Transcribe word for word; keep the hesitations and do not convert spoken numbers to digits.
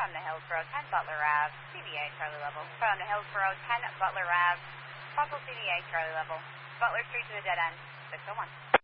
from the Hillsborough, ten Butler Ave, C D A Charlie level. From the Hillsborough, ten Butler Ave, Fossil C D A Charlie level. Butler Street to the dead end, six oh one.